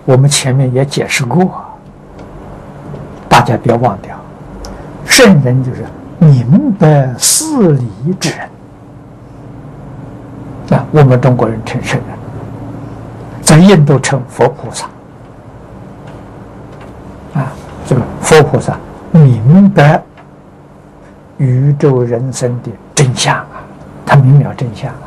我们前面也解释过，大家不要忘掉，圣人就是明白事理之人。我们中国人称圣人，在印度称佛菩萨。这个佛菩萨明白宇宙人生的真相啊，他明了真相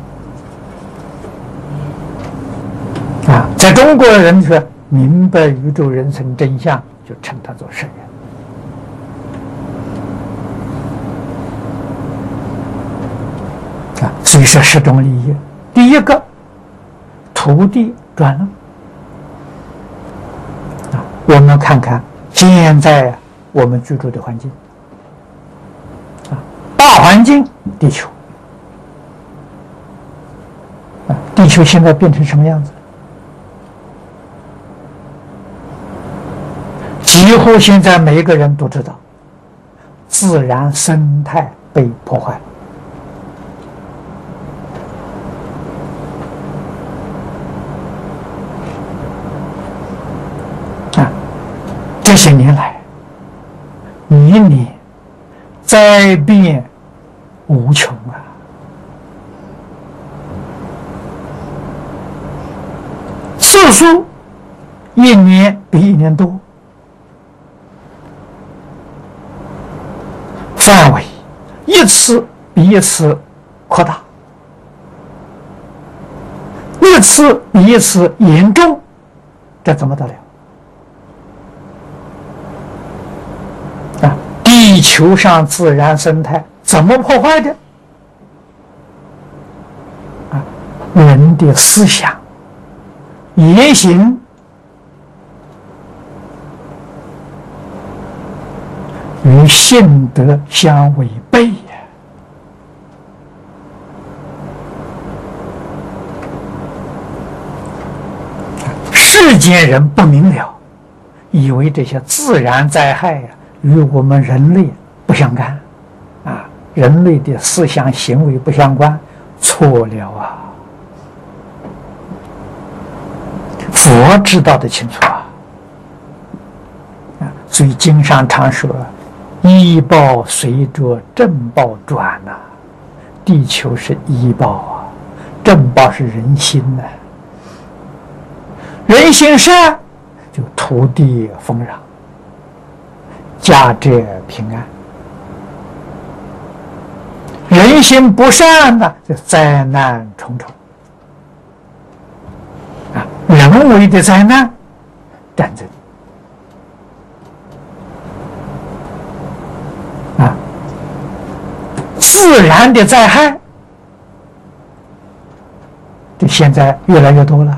啊！在中国人说明白宇宙人生真相，就称他做圣人。所以说10种利益，第一个，土地转让。我们看看现在我们居住的环境，大环境，地球，地球现在变成什么样子？几乎现在每一个人都知道，自然生态被破坏了。这些年来，年年灾变无穷啊！次数一年比一年多，范围一次比一次扩大，一次比一次严重，这怎么得了？地球上自然生态怎么破坏的？人的思想、言行与性德相违背呀！世间人不明了，以为这些自然灾害呀，与我们人类不相干，人类的思想行为不相关，错了啊！佛知道的清楚所以经上常说，依报随着正报转地球是依报正报是人心人心善，就土地丰饶，家宅平安；人心不善就灾难重重。人为的灾难，战争自然的灾害，这现在越来越多了。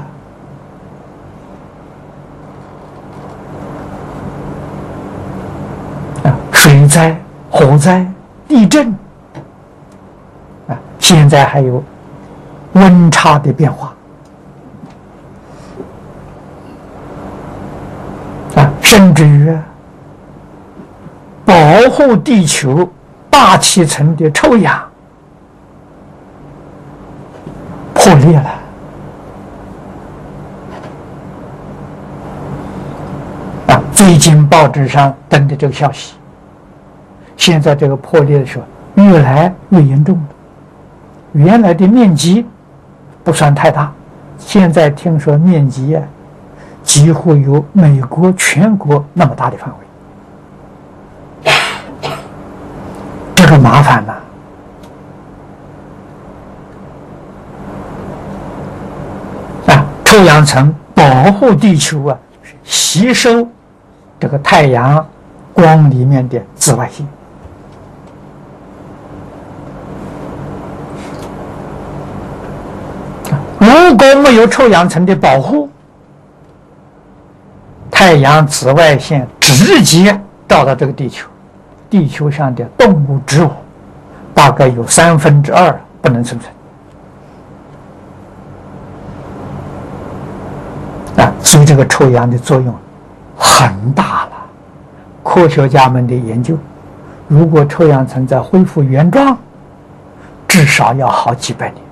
水灾、火灾、地震，现在还有温差的变化，甚至于保护地球大气层的臭氧破裂了。最近报纸上登的这个消息，现在这个破裂的时候越来越严重了。原来的面积不算太大，现在听说面积几乎有美国全国那么大的范围，这个麻烦臭氧层保护地球吸收这个太阳光里面的紫外线。如果没有臭氧层的保护，太阳紫外线直接照到这个地球，地球上的动物植物大概有2/3不能生存。所以这个臭氧的作用很大了。科学家们的研究，如果臭氧层再恢复原状，至少要好几百年。